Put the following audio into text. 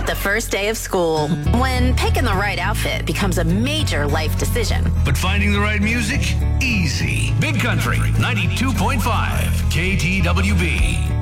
the first day of school, when picking the right outfit becomes a major life decision. But finding the right music? Easy. Big Country 92.5 KTWB.